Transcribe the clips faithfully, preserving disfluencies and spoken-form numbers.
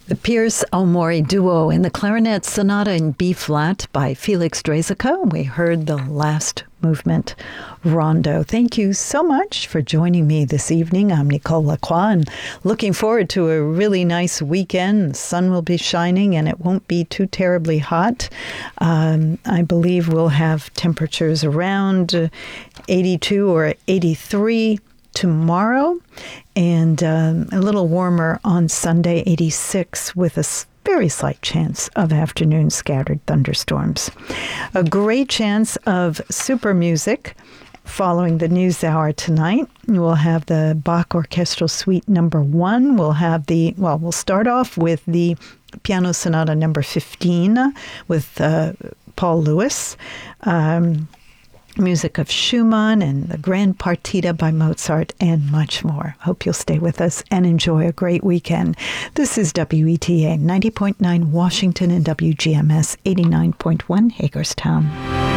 The Pierce Omori Duo in the Clarinet Sonata in B-flat by Felix Draeseke. We heard the last movement, Rondo. Thank you so much for joining me this evening. I'm Nicole Lacroix, and looking forward to a really nice weekend. The sun will be shining, and it won't be too terribly hot. Um, I believe we'll have temperatures around eighty-two or eighty-three tomorrow, and um, a little warmer on Sunday, eighty-six, with a very slight chance of afternoon scattered thunderstorms. A great chance of super music following the news hour tonight. We'll have the Bach Orchestral Suite number one. We'll have the, well, we'll start off with the Piano Sonata number fifteen with uh, Paul Lewis. Um, music of Schumann and the Grand Partita by Mozart, and much more. Hope you'll stay with us and enjoy a great weekend. This is W E T A ninety point nine Washington and W G M S eighty-nine point one Hagerstown.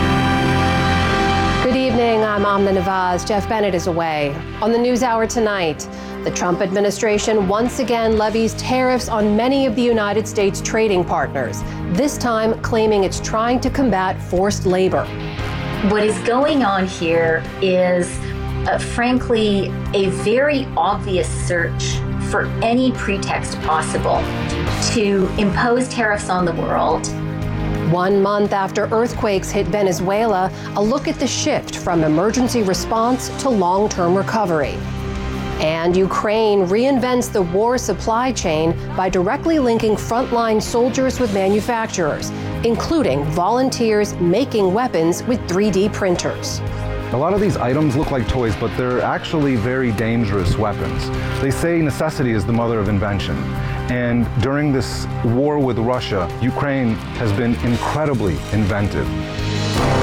Good evening, I'm Amna Nawaz. Jeff Bennett is away. On the NewsHour tonight, the Trump administration once again levies tariffs on many of the United States trading partners, this time claiming it's trying to combat forced labor. What is going on here is, uh, frankly, a very obvious search for any pretext possible to impose tariffs on the world. One month after earthquakes hit Venezuela, a look at the shift from emergency response to long-term recovery. And Ukraine reinvents the war supply chain by directly linking frontline soldiers with manufacturers, including volunteers making weapons with three D printers. A lot of these items look like toys, but they're actually very dangerous weapons. They say necessity is the mother of invention. And during this war with Russia, Ukraine has been incredibly inventive.